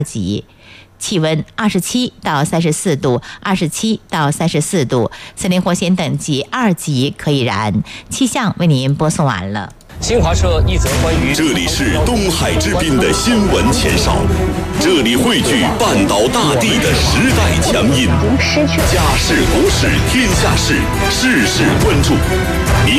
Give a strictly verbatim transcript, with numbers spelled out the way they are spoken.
级。气温二十七到三十四度，二十七到三十四度，森林火险等级二级可以燃。气象为您播送完了。 新华社一则关于这里是东海之滨的新闻前哨，这里汇聚半岛大地的时代强音，家事国事天下事，事事关注。您